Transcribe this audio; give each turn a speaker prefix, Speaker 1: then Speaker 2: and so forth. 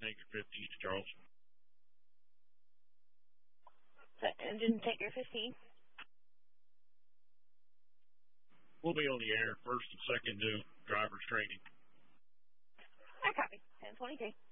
Speaker 1: take your 15 to Charleston.
Speaker 2: And didn't take your 15?
Speaker 1: We'll be on the air first and second driver's training.
Speaker 2: I copy. 10:22.